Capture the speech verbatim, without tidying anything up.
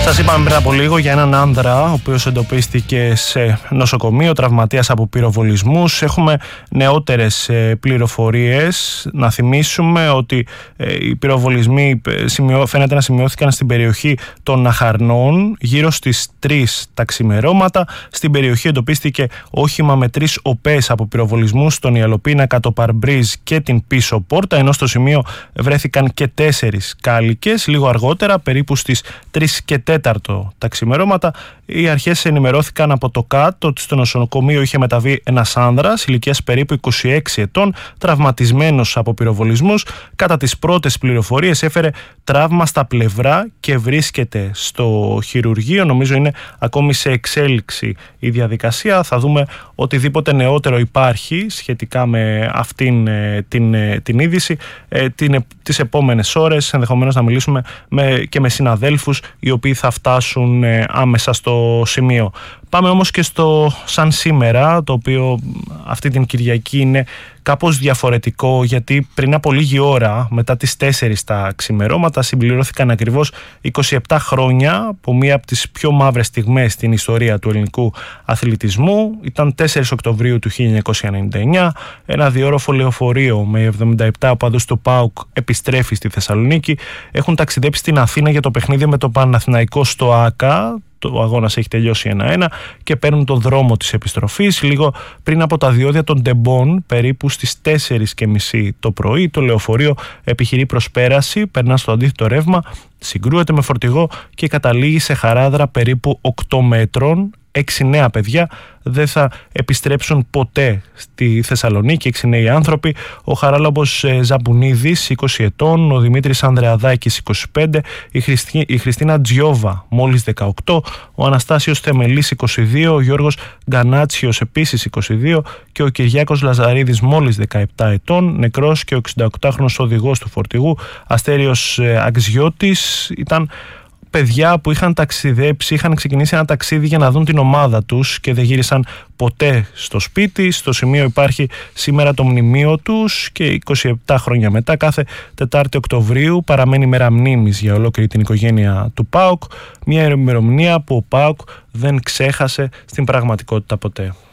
Σας είπαμε πριν από λίγο για έναν άνδρα ο οποίος εντοπίστηκε σε νοσοκομείο, τραυματίας από πυροβολισμούς. Έχουμε νεότερες πληροφορίες. Να θυμίσουμε ότι οι πυροβολισμοί φαίνεται να σημειώθηκαν στην περιοχή των Ναχαρνών γύρω στις τρεις τα ξημερώματα. Στην περιοχή εντοπίστηκε όχημα με τρεις οπές από πυροβολισμούς στον Ιαλοπίνακα, το Παρμπρίζ και την πίσω πόρτα, ενώ στο σημείο βρέθηκαν και τέσσερις κάλικες. Λίγο αργότερα, περίπου στις τρεις και τέταρτο τα ξημερώματα, οι αρχές ενημερώθηκαν από το ΚΑΤ ότι στο νοσοκομείο είχε μεταβεί ένας άνδρας ηλικίας περίπου είκοσι έξι ετών, τραυματισμένος από πυροβολισμούς. Κατά τις πρώτες πληροφορίες έφερε τραύμα στα πλευρά και βρίσκεται στο χειρουργείο. Νομίζω είναι ακόμη σε εξέλιξη η διαδικασία. Θα δούμε οτιδήποτε νεότερο υπάρχει σχετικά με αυτήν την, την είδηση την, τις επόμενες ώρες. Ενδεχομένως να μιλήσουμε με, και με συναδέλφους οι οποίοι θα φτάσουν άμεσα στο σημείο. Πάμε όμως και στο σαν σήμερα, το οποίο αυτή την Κυριακή είναι κάπως διαφορετικό, γιατί πριν από λίγη ώρα, μετά τις τέσσερις τα ξημερώματα, συμπληρώθηκαν ακριβώς είκοσι επτά χρόνια από μία από τις πιο μαύρες στιγμές στην ιστορία του ελληνικού αθλητισμού. Ήταν τέσσερις Οκτωβρίου του χίλια εννιακόσια ενενήντα εννιά, ένα διόροφο λεωφορείο με εβδομήντα επτά οπαδούς του ΠΑΟΚ επιστρέφει στη Θεσσαλονίκη. Έχουν ταξιδέψει στην Αθήνα για το παιχνίδι με το Παναθηναϊκό στο ΆΚΑ. Ο αγώνας έχει τελειώσει ένα ένα και παίρνουν τον δρόμο της επιστροφής. Λίγο πριν από τα διόδια των Ντεμπών, περίπου στις τέσσερις και μισή το πρωί, το λεωφορείο επιχειρεί προσπέραση, περνά στο αντίθετο ρεύμα, συγκρούεται με φορτηγό και καταλήγει σε χαράδρα περίπου οκτώ μέτρων. Έξι νέα παιδιά δεν θα επιστρέψουν ποτέ στη Θεσσαλονίκη, έξι νέοι άνθρωποι. Ο Χαράλαμπος Ζαμπουνίδης, είκοσι ετών, ο Δημήτρης Ανδρεαδάκης, είκοσι πέντε, η, Χριστί, η Χριστίνα Τζιόβα, μόλις δεκαοκτώ, ο Αναστάσιος Θεμελής, είκοσι δύο, ο Γιώργος Γκανάτσιος, επίσης είκοσι δύο, και ο Κυριάκος Λαζαρίδης, μόλις δεκαεπτά ετών, νεκρός, και ο εξηνταοκτάχρονος οδηγός του φορτηγού, Αστέριος Αξιώτης. Ήταν παιδιά που είχαν ταξιδέψει, είχαν ξεκινήσει ένα ταξίδι για να δουν την ομάδα τους και δεν γύρισαν ποτέ στο σπίτι. Στο σημείο υπάρχει σήμερα το μνημείο τους και είκοσι επτά χρόνια μετά, κάθε Τετάρτη Οκτωβρίου, παραμένει μέρα μνήμης για ολόκληρη την οικογένεια του ΠΑΟΚ. Μια ημερομηνία που ο ΠΑΟΚ δεν ξέχασε στην πραγματικότητα ποτέ.